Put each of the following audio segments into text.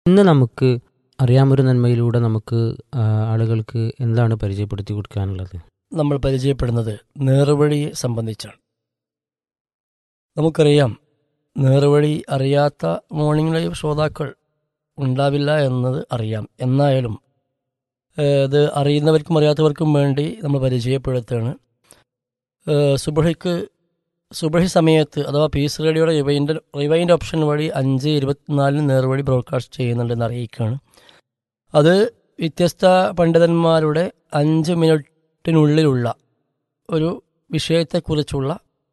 ഇന്ന് നമുക്ക് അറിയാമൊരു നന്മയിലൂടെ നമുക്ക് ആളുകൾക്ക് എന്താണ് പരിചയപ്പെടുത്തി കൊടുക്കാനുള്ളത്? നമ്മൾ പരിചയപ്പെടുന്നത് നേർവഴിയെ സംബന്ധിച്ചാണ്. നമുക്കറിയാം, നേർവഴി അറിയാത്ത മോർണിംഗ് ലൈവ് ശ്രോതാക്കൾ ഉണ്ടാവില്ല എന്നത് അറിയാം. എന്നായാലും ഇത് അറിയുന്നവർക്കും അറിയാത്തവർക്കും വേണ്ടി നമ്മൾ പരിചയപ്പെടുത്തുകയാണ്. സുബഹി സമയത്ത് അഥവാ പീസ് റേഡിയോയുടെ റിവൈൻഡ് ഓപ്ഷൻ വഴി 5:24 നേർവഴി ബ്രോഡ്കാസ്റ്റ് ചെയ്യുന്നുണ്ടെന്ന് അറിയിക്കുകയാണ്. അത് വ്യത്യസ്ത പണ്ഡിതന്മാരുടെ 5 മിനിറ്റിനുള്ളിലുള്ള ഒരു വിഷയത്തെക്കുറിച്ചുള്ള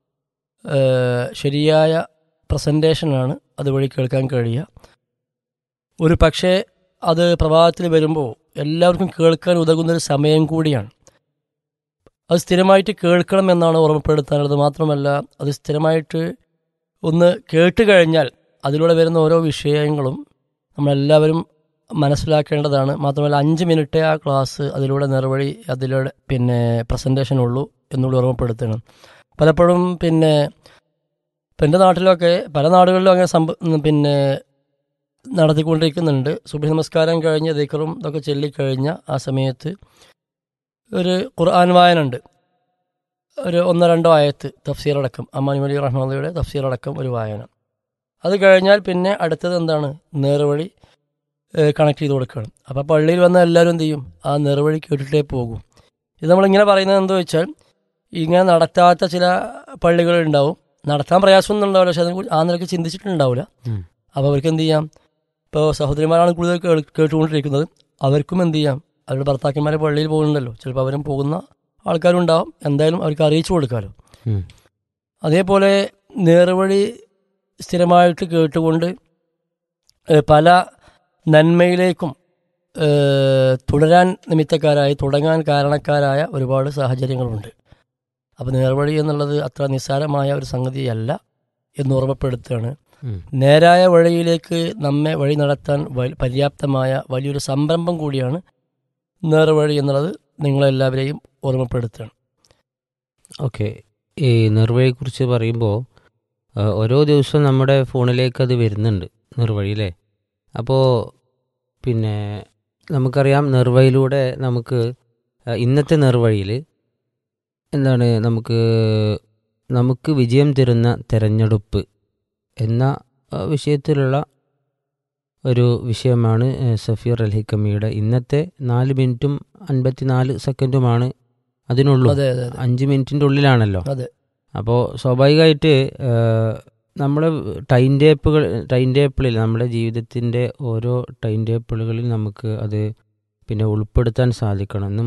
ശരിയായ പ്രസൻറ്റേഷനാണ് അതുവഴി കേൾക്കാൻ കഴിയുക. ഒരു പക്ഷേ അത് പ്രഭാതത്തിൽ വരുമ്പോൾ എല്ലാവർക്കും കേൾക്കാൻ ഉതകുന്നൊരു സമയം കൂടിയാണ്. അത് സ്ഥിരമായിട്ട് കേൾക്കണം എന്നാണ് ഓർമ്മപ്പെടുത്താനുള്ളത്. മാത്രമല്ല, അത് സ്ഥിരമായിട്ട് ഒന്ന് കേട്ട് കഴിഞ്ഞാൽ അതിലൂടെ വരുന്ന ഓരോ വിഷയങ്ങളും നമ്മളെല്ലാവരും മനസ്സിലാക്കേണ്ടതാണ്. മാത്രമല്ല, 5 മിനിറ്റേ ആ ക്ലാസ് അതിലൂടെ നേർവഴി അതിലൂടെ പ്രസൻറ്റേഷൻ ഉള്ളൂ എന്നുള്ള ഓർമ്മപ്പെടുത്തണം. പലപ്പോഴും എൻ്റെ നാട്ടിലൊക്കെ പല നാടുകളിലും അങ്ങനെ നടത്തിക്കൊണ്ടിരിക്കുന്നുണ്ട്. സുബഹി നമസ്കാരം കഴിഞ്ഞ് ദിക്റും ഇതൊക്കെ ചൊല്ലിക്കഴിഞ്ഞ ആ സമയത്ത് ഒരു ഖുർആൻ വായന ഉണ്ട്. ഒരു 1-2 ആയത്ത് തഫ്സീറടക്കം, അമ്മാനി അലി റഹ്മാനിയുടെ തഫ്സീറടക്കം ഒരു വായന. അത് കഴിഞ്ഞാൽ പിന്നെ അടുത്തത് എന്താണ്? നേർവഴി കണക്ട് ചെയ്ത് കൊടുക്കണം. അപ്പോൾ പള്ളിയിൽ വന്ന എല്ലാവരും എന്ത് ചെയ്യും? ആ നേർവഴി കേട്ടിട്ടേ പോകും. ഇത് നമ്മളിങ്ങനെ പറയുന്നത് എന്താ വെച്ചാൽ, ഇങ്ങനെ നടത്താത്ത ചില പള്ളികളുണ്ടാവും. നടത്താൻ പ്രയാസമൊന്നും ഉണ്ടാവില്ല, പക്ഷെ അതിനെക്കുറിച്ച് ആ നിലയ്ക്ക് ചിന്തിച്ചിട്ടുണ്ടാവില്ല. അപ്പോൾ അവർക്ക് എന്ത് ചെയ്യാം? ഇപ്പോൾ സഹോദരിമാരാണ് കൂടുതൽ കേട്ടുകൊണ്ടിരിക്കുന്നത്, അവർക്കും എന്ത് ചെയ്യാം? അവരുടെ ഭർത്താക്കന്മാരെ പള്ളിയിൽ പോകുന്നുണ്ടല്ലോ, ചിലപ്പോൾ അവരും പോകുന്ന ആൾക്കാരുണ്ടാവും. എന്തായാലും അവർക്ക് അറിയിച്ചു കൊടുക്കാമല്ലോ. അതേപോലെ നേർവഴി സ്ഥിരമായിട്ട് കേട്ടുകൊണ്ട് പല നന്മയിലേക്കും തുടങ്ങാൻ കാരണക്കാരായ ഒരുപാട് സാഹചര്യങ്ങളുണ്ട്. അപ്പോൾ നേർവഴി എന്നുള്ളത് അത്ര നിസ്സാരമായ ഒരു സംഗതിയല്ല എന്ന് ഓർമ്മപ്പെടുത്തുകയാണ്. നേരായ വഴിയിലേക്ക് നമ്മെ വഴി നടത്താൻ പര്യാപ്തമായ വലിയൊരു സംരംഭം കൂടിയാണ് നേർവഴി എന്നുള്ളത് നിങ്ങളെല്ലാവരെയും ഓർമ്മപ്പെടുത്തുകയാണ്. ഓക്കെ, ഈ നേർവഴിയെക്കുറിച്ച് പറയുമ്പോൾ ഓരോ ദിവസവും നമ്മുടെ ഫോണിലേക്ക് അത് വരുന്നുണ്ട്, നേർവഴി അല്ലേ? അപ്പോൾ നമുക്കറിയാം, നേർവഴിയിലൂടെ നമുക്ക് ഇന്നത്തെ നേർവഴിയിൽ എന്താണ് നമുക്ക് വിജയം തരുന്ന തെരഞ്ഞെടുപ്പ് എന്ന വിഷയത്തിലുള്ള ഒരു വിഷയമാണ് സഫീർ അൽഹിക്കമിയുടെ ഇന്നത്തെ 4 മിനിറ്റും 54 സെക്കൻഡുമാണ് അതിനുള്ളൂ. 5 മിനിറ്റിൻ്റെ ഉള്ളിലാണല്ലോ. അപ്പോൾ സ്വാഭാവികമായിട്ട് നമ്മളെ ടൈം ടേപ്പിളിൽ നമ്മുടെ ജീവിതത്തിൻ്റെ ഓരോ ടൈം ടേപ്പിളുകളിൽ നമുക്ക് അത് ഉൾപ്പെടുത്താൻ സാധിക്കണം. ഇന്ന്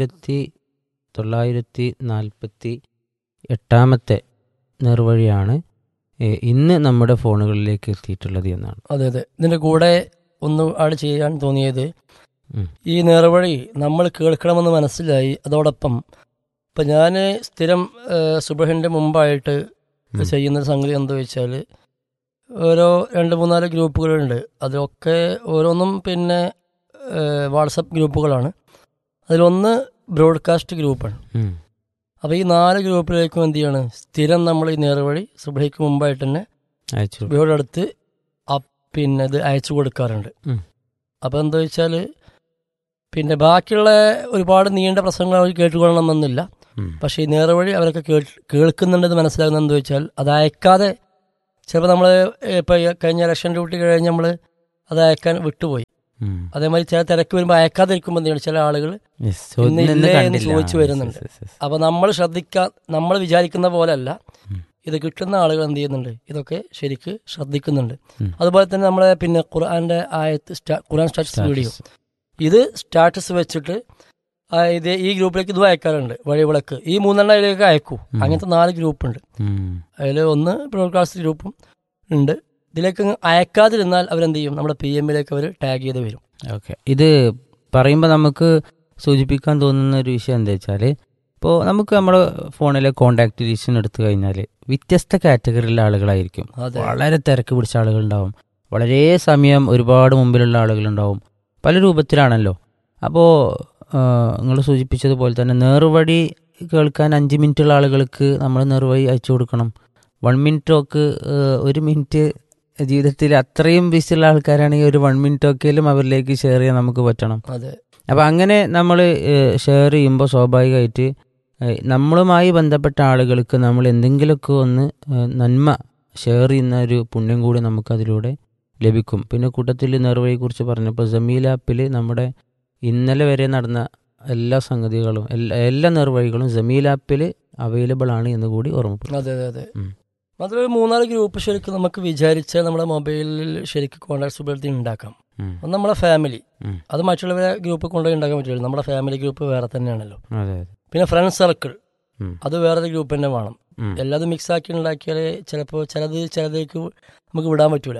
3948 നേർവഴിയാണ് ഇന്ന് നമ്മുടെ ഫോണുകളിലേക്ക് എത്തിയിട്ടുള്ളത് എന്നാണ്. അതെ. ഇതിൻ്റെ കൂടെ ഒന്ന് ആഡ് ചെയ്യാൻ തോന്നിയത്, ഈ നേർവഴി നമ്മൾ കേൾക്കണമെന്ന് മനസ്സിലായി. അതോടൊപ്പം ഇപ്പം ഞാൻ സ്ഥിരം സുബഹിൻ്റെ മുമ്പായിട്ട് ചെയ്യുന്ന സംഗതി എന്താ വെച്ചാൽ, ഓരോ 2-3-4 ഗ്രൂപ്പുകളുണ്ട്. അതിലൊക്കെ ഓരോന്നും വാട്സപ്പ് ഗ്രൂപ്പുകളാണ്. അതിലൊന്ന് ബ്രോഡ്കാസ്റ്റ് ഗ്രൂപ്പാണ്. അപ്പോൾ ഈ 4 ഗ്രൂപ്പിലേക്കും എന്ത് ചെയ്യാണ്? സ്ഥിരം നമ്മൾ ഈ നേർവഴി സുബഹിക്ക് മുമ്പായിട്ട് തന്നെ സുബഹിയുടെ അടുത്ത് ഇത് അയച്ചു കൊടുക്കാറുണ്ട്. അപ്പോൾ എന്താ വെച്ചാൽ, ബാക്കിയുള്ള ഒരുപാട് നീണ്ട പ്രസംഗങ്ങൾ അവർ കേട്ടുകൊള്ളണമെന്നില്ല. പക്ഷേ ഈ നേർവഴി അവരൊക്കെ കേൾക്കുന്നുണ്ടെന്ന് മനസ്സിലാകുന്നത് എന്താ വെച്ചാൽ, അത് അയക്കാതെ ചിലപ്പോൾ നമ്മൾ ഇപ്പോൾ കഴിഞ്ഞ ഇലക്ഷൻ ഡ്യൂട്ടി കഴിഞ്ഞ് നമ്മൾ അത് അയക്കാൻ വിട്ടുപോയി. അതേമാതിരി ചില തിരക്ക് വരുമ്പോൾ അയക്കാതിരിക്കുമ്പോൾ എന്താണ് ചില ആളുകൾ ഇന്നില്ലേ എന്ന് ചോദിച്ചു വരുന്നുണ്ട്. അപ്പോൾ നമ്മൾ വിചാരിക്കുന്ന പോലെയല്ല, ഇത് കിട്ടുന്ന ആളുകൾ എന്ത് ചെയ്യുന്നുണ്ട്? ഇതൊക്കെ ശരിക്ക് ശ്രദ്ധിക്കുന്നുണ്ട്. അതുപോലെ തന്നെ നമ്മളെ ഖുർആന്റെ ഖുർആൻ സ്റ്റാറ്റസ് വീഡിയോ, ഇത് സ്റ്റാറ്റസ് വെച്ചിട്ട് ഈ ഗ്രൂപ്പിലേക്ക് ഇത് അയക്കാറുണ്ട്. വഴിവിളക്ക് ഈ 3 അതിലേക്ക് അയക്കൂ. അങ്ങനത്തെ 4 ഗ്രൂപ്പുണ്ട്. അതിൽ ഒന്ന് ബ്രോഡ്കാസ്റ്റ് ഗ്രൂപ്പും ഉണ്ട്. ഇതിലേക്ക് അയക്കാതിരുന്നാൽ അവരെന്ത് ചെയ്യും? നമ്മുടെ PMലേക്ക് അവർ ടാഗ് ചെയ്ത് വരും. ഓക്കെ, ഇത് പറയുമ്പോൾ നമുക്ക് സൂചിപ്പിക്കാൻ തോന്നുന്ന ഒരു വിഷയം എന്താ വെച്ചാൽ, ഇപ്പോൾ നമുക്ക് നമ്മുടെ ഫോണിലെ കോണ്ടാക്ട് ലിസ്റ്റ് എടുത്തു കഴിഞ്ഞാൽ വ്യത്യസ്ത കാറ്റഗറിയിലുള്ള ആളുകളായിരിക്കും. വളരെ തിരക്ക് പിടിച്ച ആളുകളുണ്ടാവും, വളരെ സമയം ഒരുപാട് മുമ്പിലുള്ള ആളുകളുണ്ടാവും, പല രൂപത്തിലാണല്ലോ. അപ്പോൾ നിങ്ങൾ സൂചിപ്പിച്ചതുപോലെ തന്നെ നേർവഴി കേൾക്കാൻ 5 മിനിറ്റുള്ള ആളുകൾക്ക് നമ്മൾ നേർവഴി അയച്ചു കൊടുക്കണം. 1 മിനിറ്റ് ടോക്ക് 1 മിനിറ്റ് ജീവിതത്തിൽ അത്രയും ബിസിയുള്ള ആൾക്കാരാണെങ്കിൽ ഒരു 1 മിനിറ്റ് ഒക്കെയും അവരിലേക്ക് ഷെയർ ചെയ്യാൻ നമുക്ക് പറ്റണം. അതെ. അപ്പം അങ്ങനെ നമ്മൾ ഷെയർ ചെയ്യുമ്പോൾ സ്വാഭാവികമായിട്ട് നമ്മളുമായി ബന്ധപ്പെട്ട ആളുകൾക്ക് നമ്മൾ എന്തെങ്കിലുമൊക്കെ ഒന്ന് നന്മ ഷെയർ ചെയ്യുന്ന ഒരു പുണ്യം കൂടി നമുക്കതിലൂടെ ലഭിക്കും. പിന്നെ കൂട്ടത്തിൽ നെറുവയെക്കുറിച്ച് പറഞ്ഞപ്പോൾ ജമീൽ ആപ്പിൽ നമ്മുടെ ഇന്നലെ വരെ നടന്ന എല്ലാ സംഗതികളും എല്ലാ നെറുവഴികളും ജമീൽ ആപ്പിൽ അവൈലബിൾ ആണ് എന്ന് കൂടി ഓർമ്മപ്പെടും. അതെ അതെ അതെ. മാത്രമല്ല 3-4 ഗ്രൂപ്പ് ശരിക്കും നമുക്ക് വിചാരിച്ചാൽ നമ്മുടെ മൊബൈലിൽ ശരിക്കും കോൺടാക്ട്സ് ഉണ്ടാക്കാം. ഒന്ന് നമ്മളെ ഫാമിലി, അത് മറ്റുള്ളവരെ ഗ്രൂപ്പ് കൊണ്ടുപോയി ഉണ്ടാക്കാൻ പറ്റില്ല. നമ്മുടെ ഫാമിലി ഗ്രൂപ്പ് വേറെ തന്നെയാണല്ലോ. പിന്നെ ഫ്രണ്ട് സർക്കിൾ, അത് വേറൊരു ഗ്രൂപ്പ് തന്നെ വേണം. എല്ലാതും മിക്സ് ആക്കി ഉണ്ടാക്കിയാൽ ചിലപ്പോൾ ചിലതേക്ക് നമുക്ക് വിടാൻ പറ്റൂല.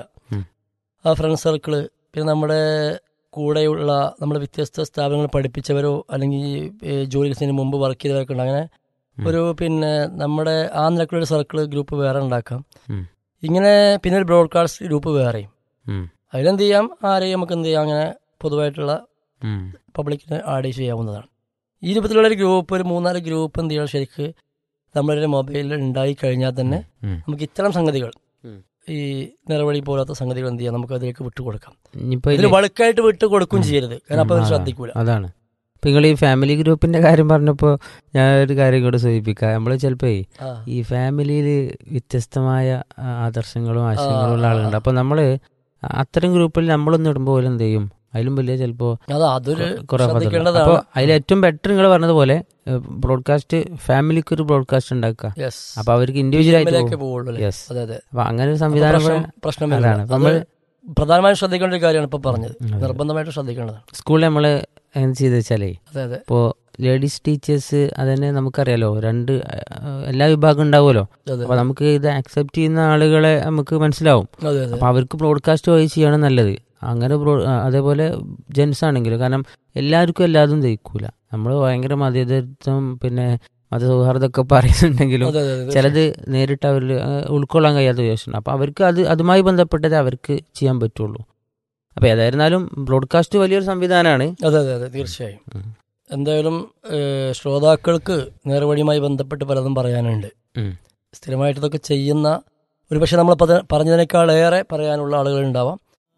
ആ ഫ്രണ്ട് സർക്കിള്, പിന്നെ നമ്മുടെ കൂടെയുള്ള നമ്മുടെ വ്യത്യസ്ത സ്ഥാപനങ്ങൾ പഠിപ്പിച്ചവരോ അല്ലെങ്കിൽ ജോലിക്ക് മുമ്പ് വർക്ക് ചെയ്തവരൊക്കെ ഉണ്ട്. അങ്ങനെ ഒരു പിന്നെ നമ്മുടെ ആ നിലക്കുള്ള സർക്കിൾ ഗ്രൂപ്പ് വേറെ ഉണ്ടാക്കാം. ഇങ്ങനെ പിന്നെ ഒരു ബ്രോഡ്കാസ്റ്റ് ഗ്രൂപ്പ് വേറെയും. അതിലെന്ത് ചെയ്യാം, ആരെയും നമുക്ക് എന്ത് ചെയ്യാം, അങ്ങനെ പൊതുവായിട്ടുള്ള പബ്ലിക്കിന് ആഡ് ചെയ്യാവുന്നതാണ്. ഈ രൂപത്തിലുള്ളൊരു ഗ്രൂപ്പ്, ഒരു 3-4 ഗ്രൂപ്പ് എന്ത് ചെയ്യണം, ശരിക്ക് നമ്മളുടെ മൊബൈലിൽ ഉണ്ടായി കഴിഞ്ഞാൽ തന്നെ നമുക്ക് ഇത്തരം സംഗതികൾ, ഈ നിറവഴി പോലത്തെ സംഗതികൾ എന്ത് ചെയ്യാം, നമുക്ക് അതിലേക്ക് വിട്ടുകൊടുക്കാം. ഇതിൽ വളുക്കായിട്ട് വിട്ടുകൊടുക്കും ചെയ്യരുത്, കാരണം അപ്പോൾ അത് ശ്രദ്ധിക്കൂല. അതാണ് ഇപ്പം നിങ്ങൾ ഈ ഫാമിലി ഗ്രൂപ്പിന്റെ കാര്യം പറഞ്ഞപ്പോൾ ഞാൻ ഒരു കാര്യം കൂടെ സൂചിപ്പിക്കാം. നമ്മൾ ചിലപ്പോൾ ഈ ഫാമിലിയിൽ വ്യത്യസ്തമായ ആദർശങ്ങളും ആശയങ്ങളും ഉള്ള ആളുകളുണ്ട്. അപ്പോൾ നമ്മൾ അത്തരം ഗ്രൂപ്പിൽ നമ്മളൊന്നും ഇടുമ്പോൾ പോലും എന്ത് ചെയ്യും, അതിലും വലിയ ചിലപ്പോൾ കുറെ. അപ്പോൾ അതിൽ ഏറ്റവും ബെറ്റർ നിങ്ങൾ പറഞ്ഞതുപോലെ ബ്രോഡ്കാസ്റ്റ്, ഫാമിലിക്ക് ഒരു ബ്രോഡ്കാസ്റ്റ് ഉണ്ടാക്കുക. അപ്പൊ അവർക്ക് ഇൻഡിവിജ്വൽ ആയിട്ട് അപ്പൊ അങ്ങനെ ഒരു സംവിധാനം പ്രശ്നമാണ്. നമ്മൾ പ്രധാനമായും ശ്രദ്ധിക്കേണ്ട ഒരു കാര്യമാണ് ഇപ്പൊ പറഞ്ഞത്, നിർബന്ധമായിട്ട് ശ്രദ്ധിക്കേണ്ടതാണ്. സ്കൂളിൽ നമ്മൾ എങ്ങനെ ചെയ്ത് വെച്ചാലേ, ഇപ്പോൾ ലേഡീസ് ടീച്ചേഴ്സ് അതന്നെ നമുക്കറിയാലോ, എല്ലാ വിഭാഗം ഉണ്ടാവുമല്ലോ. അപ്പൊ നമുക്ക് ഇത് അക്സെപ്റ്റ് ചെയ്യുന്ന ആളുകളെ നമുക്ക് മനസ്സിലാവും. അപ്പൊ അവർക്ക് ബ്രോഡ്കാസ്റ്റ് വഴി ചെയ്യണം നല്ലത്. അങ്ങനെ അതേപോലെ ജെൻസ് ആണെങ്കിലും, കാരണം എല്ലാവർക്കും എല്ലാതും ദഹിക്കൂല. നമ്മൾ ഭയങ്കര മതേതരത്വം പിന്നെ മതസൗഹാർദ്ദമൊക്കെ പറയുന്നുണ്ടെങ്കിലും ചിലത് നേരിട്ട് അവരിൽ ഉൾക്കൊള്ളാൻ കഴിയാത്ത വിഷയമാണ്. അപ്പൊ അവർക്ക് അതുമായി ബന്ധപ്പെട്ടത് അവർക്ക് ചെയ്യാൻ പറ്റുള്ളൂ. അപ്പൊ ഏതായിരുന്നാലും ബ്രോഡ്കാസ്റ്റ് വലിയൊരു സംവിധാനമാണ്. അതെ അതെ അതെ, തീർച്ചയായും. എന്തായാലും ശ്രോതാക്കൾക്ക് നേർവഴിയുമായി ബന്ധപ്പെട്ട് പലതും പറയാനുണ്ട്. സ്ഥിരമായിട്ട് ഇതൊക്കെ ചെയ്യുന്ന, ഒരു പക്ഷെ നമ്മൾ പറഞ്ഞതിനേക്കാളേറെ പറയാനുള്ള ആളുകൾ ഉണ്ടാവാം.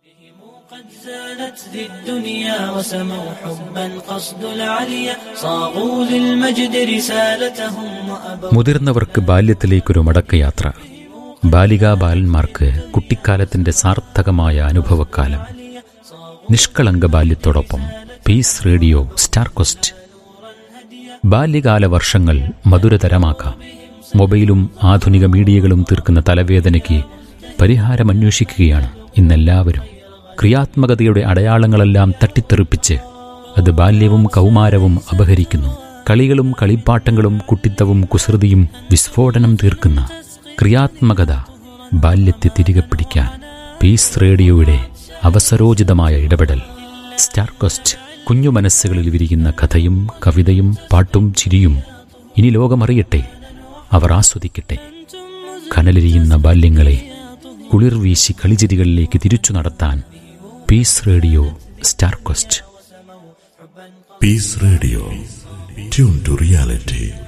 മുതിർന്നവർക്ക് ബാല്യത്തിലേക്കൊരു മടക്കയാത്ര, ബാലികാ ബാലന്മാർക്ക് കുട്ടിക്കാലത്തിന്റെ സാർത്ഥകമായ അനുഭവക്കാലം. നിഷ്കളങ്ക ബാല്യത്തോടൊപ്പം പീസ് റേഡിയോ സ്റ്റാർ ക്വസ്റ്റ്. ബാല്യകാല വർഷങ്ങൾ മധുരതരമാക്കാം. മൊബൈലും ആധുനിക മീഡിയകളും തീർക്കുന്ന തലവേദനയ്ക്ക് പരിഹാരമന്വേഷിക്കുകയാണ് ഇന്നെല്ലാവരും. ക്രിയാത്മകതയുടെ അടയാളങ്ങളെല്ലാം തട്ടിത്തെറിപ്പിച്ച് അത് ബാല്യവും കൗമാരവും അപഹരിക്കുന്നു. കളികളും കളിപ്പാട്ടങ്ങളും കുട്ടിത്തവും കുസൃതിയും വിസ്ഫോടനം തീർക്കുന്ന ക്രിയാത്മകത ബാല്യത്തെ തിരികെ പിടിക്കാൻ പീസ് റേഡിയോയുടെ അവസരോചിതമായ ഇടപെടൽ. Star question. കുഞ്ഞു മനസ്സുകളിൽ വിരിയുന്ന കഥയും കവിതയും പാട്ടും ചിരിയും ഇനി ലോകമറിയട്ടെ, അവർ ആസ്വദിക്കട്ടെ. കനലെരിയുന്ന ബാല്യങ്ങളെ കുളിർ വീശി കളിചിരികളിലേക്ക് തിരിച്ചു നടത്താൻ piece radio star question. Piece radio, tune to reality.